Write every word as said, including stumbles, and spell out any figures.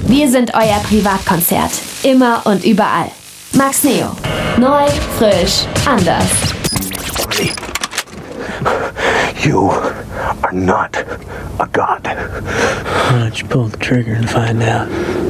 Wir sind euer Privatkonzert. Immer und überall. Max Neo. Neu, frisch, anders. You are not a god. Why don't you pull the trigger and find out?